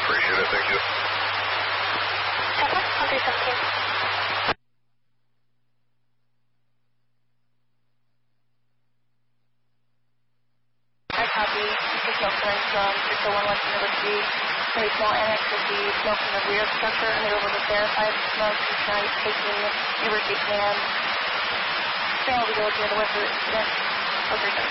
Appreciate it, thank you. Chopper, 1317. I copy. This is smoke coming from 601 West University. Very small annex of the smoke from the rear structure, and they're able to verify the smoke. He's now taking University command. Fail to go to the west of the incident.